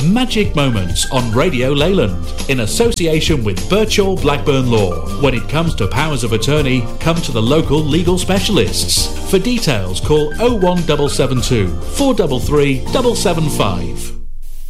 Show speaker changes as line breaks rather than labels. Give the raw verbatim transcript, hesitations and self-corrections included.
Magic Moments on Radio Leyland, in association with Birchall Blackburn Law. When it comes to powers of attorney, come to the local legal specialists. For details, call oh one seven seven two, four three three, seven seven five.